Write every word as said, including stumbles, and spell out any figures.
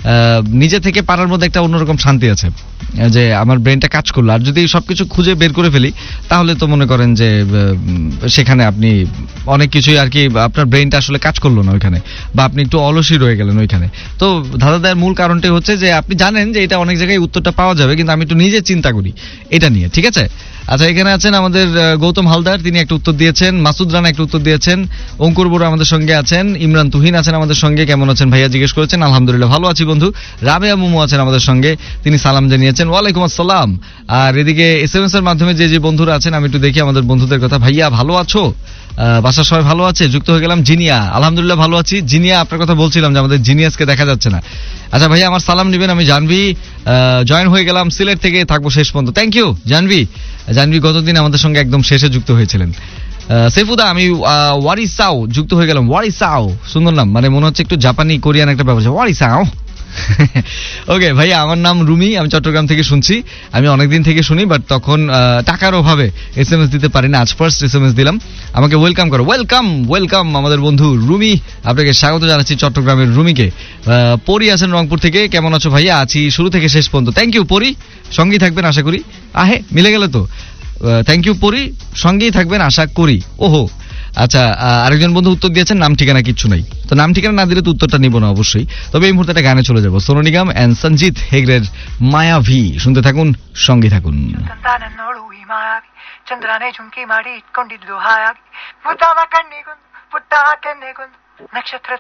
নিজে থেকে পারার মধ্যে একটা অন্যরকম শান্তি আছে, যে আমার ব্রেনটা কাজ করলো। আর যদি সবকিছু খুঁজে বের করে ফেলি তাহলে তো মনে করেন যে সেখানে আপনি অনেক কিছুই আর কি, আপনার ব্রেনটা আসলে কাজ করলো না ওইখানে, বা আপনি একটু অলসী রয়ে গেলেন ওইখানে। তো ধাঁধা দেওয়ার মূল কারণটাই হচ্ছে যে আপনি জানেন যে এটা অনেক জায়গায় উত্তরটা পাওয়া যাবে, কিন্তু আমি একটু নিজে চিন্তা করি এটা নিয়ে, ঠিক আছে? আচ্ছা, এখানে আছেন আমাদের গৌতম হালদার, তিনি একটা উত্তর দিয়েছেন। মাসুদ রানা একটা উত্তর দিয়েছেন। অঙ্কুর বড় আমাদের সঙ্গে আছেন। ইমরান তুহিন আছেন আমাদের সঙ্গে। কেমন আছেন ভাইয়া জিজ্ঞেস করেছেন। আলহামদুলিল্লাহ ভালো আছি বন্ধু। রাবেয়া মুমু আছেন আমাদের সঙ্গে, তিনি সালাম জানিয়েছেন। ওয়ালাইকুম আসসালাম। আর এদিকে এস এম এস এর মাধ্যমে যে যে বন্ধুরা আছেন আমি একটু দেখি আমাদের বন্ধুদের কথা। ভাইয়া ভালো আছো? বাসার সবাই ভালো আছে? যুক্ত হয়ে গেলাম জিনিয়া। আলহামদুলিল্লাহ ভালো আছি। জিনিয়া, আপনার কথা বলছিলাম যে আমাদের জিনিয়াসকে দেখা যাচ্ছে না। আচ্ছা ভাইয়া আমার সালাম নেবেন। আমি জানভি জয়েন হয়ে গেলাম সিলেট থেকে, থাকবো শেষ পর্যন্ত। Thank you Janvi. জানভি গতদিন আমাদের সঙ্গে একদম শেষে যুক্ত হয়েছিলেন। সেফুদা, আমি ওয়ারিসাও যুক্ত হয়ে গেলাম। ওয়ারিসাও সুন্দর নাম, মানে মনে হচ্ছে একটু জাপানি কোরিয়ান একটা ব্যাপার। ওয়ারিসাও। ওকে ভাইয়া, আমার নাম রুমি, আমি চট্টগ্রাম থেকে শুনছি। আমি অনেকদিন থেকে শুনি, বাট তখন টাকার অভাবে এস এম এস দিতে পারি না। আজ ফার্স্ট এস এম এস দিলাম। আমাকে ওয়েলকাম করো। ওয়েলকাম ওয়েলকাম আমাদের বন্ধু রুমি, আপনাকে স্বাগত জানাচ্ছি চট্টগ্রামের রুমিকে। পরি আছেন রংপুর থেকে। কেমন আছো ভাইয়া? আছি শুরু থেকে শেষ পর্যন্ত। থ্যাংক ইউ পরি, সঙ্গেই থাকবেন আশা করি। আহে মিলে গেল তো। থ্যাংক ইউ পরি, সঙ্গেই থাকবেন আশা করি। ওহো আচ্ছা, আরেকজন বন্ধু উত্তর দিয়েছেন নাম ঠিকানা কিচ্ছু নাই। তো নাম ঠিকানা না দিলে তো উত্তরটা নিব না অবশ্যই। তবে এই মুহূর্তে একটা গানে চলে যাবো। সোনু নিগম এন্ড সঞ্জিত হেগড়ের মায়াভি। শুনতে থাকুন, সঙ্গে থাকুন। ಚಂದ್ರನೇ ಜುಂಕಿ ಮಾಡಿ ಇಟ್ಕೊಂಡಿದ್ಲು ಹಾಯಾಗಿ ಮುದ್ದಾದ ಕಣ್ಣಿಗೊಂದು ಪುಟ್ಟ ಕೆನ್ನೆಗೊಂದು ನಕ್ಷತ್ರ